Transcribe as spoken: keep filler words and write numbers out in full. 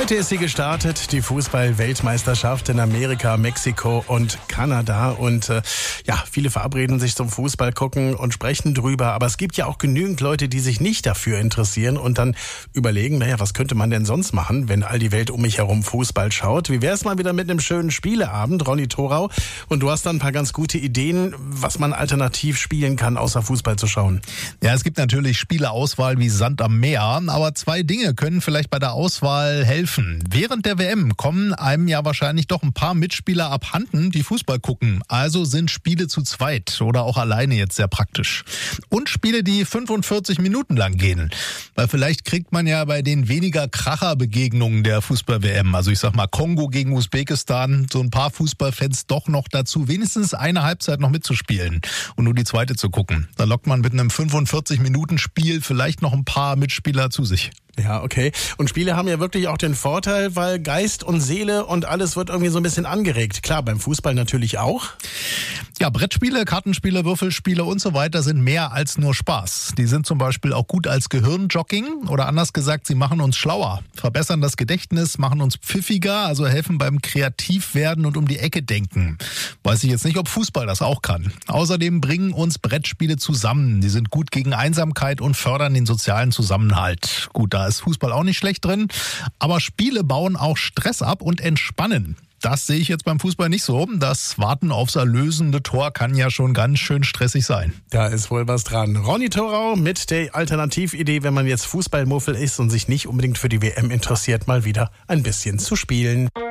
Heute ist sie gestartet, die Fußball-Weltmeisterschaft in Amerika, Mexiko und Kanada. Und äh, ja, viele verabreden sich zum Fußball gucken und sprechen drüber. Aber es gibt ja auch genügend Leute, die sich nicht dafür interessieren und dann überlegen, naja, was könnte man denn sonst machen, wenn all die Welt um mich herum Fußball schaut? Wie wär's mal wieder mit einem schönen Spieleabend, Ronny Thorau? Und du hast dann ein paar ganz gute Ideen, was man alternativ spielen kann, außer Fußball zu schauen. Ja, es gibt natürlich Spieleauswahl wie Sand am Meer. Aber zwei Dinge können vielleicht bei der Auswahl helfen. Während der W M kommen einem ja wahrscheinlich doch ein paar Mitspieler abhanden, die Fußball gucken. Also sind Spiele zu zweit oder auch alleine jetzt sehr praktisch. Und Spiele, die fünfundvierzig Minuten lang gehen. Weil vielleicht kriegt man ja bei den weniger Kracher-Begegnungen der Fußball-W M, also ich sag mal Kongo gegen Usbekistan, so ein paar Fußballfans doch noch dazu, wenigstens eine Halbzeit noch mitzuspielen und nur die zweite zu gucken. Da lockt man mit einem fünfundvierzig-Minuten-Spiel vielleicht noch ein paar Mitspieler zu sich. Ja, okay. Und Spiele haben ja wirklich auch den Vorteil, weil Geist und Seele und alles wird irgendwie so ein bisschen angeregt. Klar, beim Fußball natürlich auch. Ja, Brettspiele, Kartenspiele, Würfelspiele und so weiter sind mehr als nur Spaß. Die sind zum Beispiel auch gut als Gehirnjogging oder anders gesagt, sie machen uns schlauer, verbessern das Gedächtnis, machen uns pfiffiger, also helfen beim Kreativwerden und um die Ecke denken. Weiß ich jetzt nicht, ob Fußball das auch kann. Außerdem bringen uns Brettspiele zusammen. Die sind gut gegen Einsamkeit und fördern den sozialen Zusammenhalt. Gut, da ist Fußball auch nicht schlecht drin, aber Spiele bauen auch Stress ab und entspannen. Das sehe ich jetzt beim Fußball nicht so. Das Warten aufs erlösende Tor kann ja schon ganz schön stressig sein. Da ist wohl was dran. Ronny Thorau mit der Alternatividee, wenn man jetzt Fußballmuffel ist und sich nicht unbedingt für die W M interessiert, mal wieder ein bisschen zu spielen.